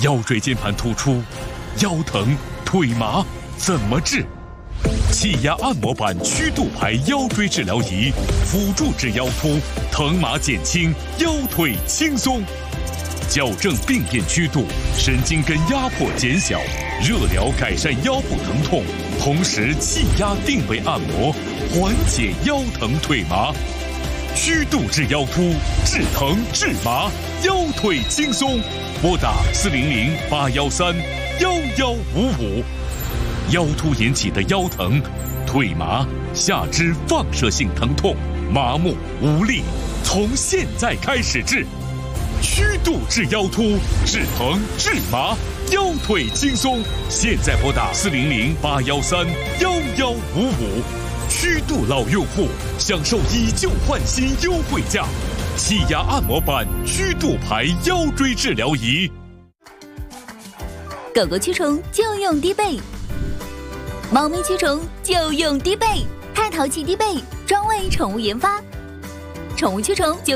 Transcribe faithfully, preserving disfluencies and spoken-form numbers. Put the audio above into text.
腰椎间盘突出、腰疼、腿麻怎么治？气压按摩板曲度牌腰椎治疗仪，辅助治腰突，疼麻减轻，腰腿轻松。矫正病变曲度，神经根压迫减小，热疗改善腰部疼痛，同时气压定位按摩，缓解腰疼腿麻。曲度治腰突，治疼治麻，腰腿轻松。拨打四零零八幺三幺幺五五。腰突引起的腰疼、腿麻、下肢放射性疼痛、麻木无力，从现在开始治。曲度治腰突，治疼治麻，腰腿轻松。现在拨打四零零八幺三幺幺五五。曲度老用户享受以旧换新优惠价，气压按摩板曲度牌腰椎治疗仪。 狗狗驱虫就用低倍，猫咪驱虫就用低倍，太淘气低倍，专为宠物研发，宠物驱虫就